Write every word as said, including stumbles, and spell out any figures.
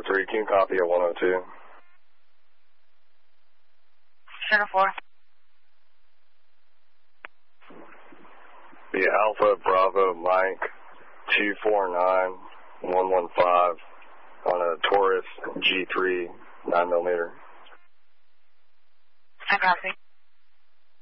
three, can you copy at one oh two? Center four. The Alpha Bravo Mike two four nine one one five on a Taurus G three nine millimeter. I copy.